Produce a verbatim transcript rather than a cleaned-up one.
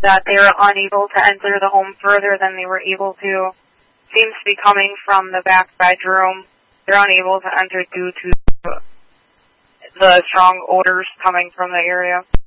that they were unable to enter the home further than they were able to. Seems to be coming from the back bedroom. They're unable to enter due to the strong odors coming from the area.